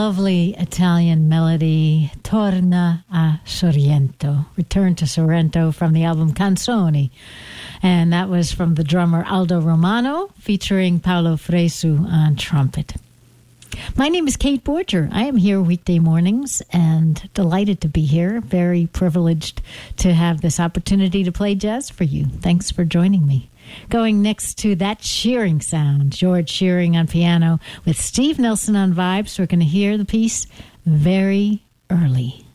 lovely Italian melody, Torna a Sorrento, Return to Sorrento, from the album Canzoni. And that was from the drummer Aldo Romano, featuring Paolo Fresu on trumpet. My name is Kate Borger. I am here weekday mornings and delighted to be here. Very privileged to have this opportunity to play jazz for you. Thanks for joining me. Going next to that Shearing sound, George Shearing on piano with Steve Nelson on vibes. We're going to hear the piece Very Early.